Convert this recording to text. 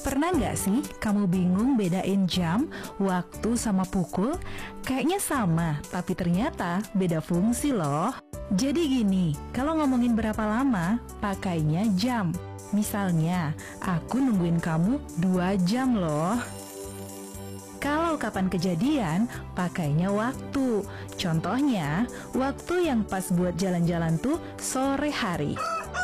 Pernah nggak sih kamu bingung bedain jam, waktu, sama pukul? Kayaknya sama, tapi ternyata beda fungsi loh. Jadi gini, kalau ngomongin berapa lama, pakainya jam. Misalnya, aku nungguin kamu 2 jam loh. Kalau kapan kejadian, pakainya waktu. Contohnya, waktu yang pas buat jalan-jalan tuh sore hari.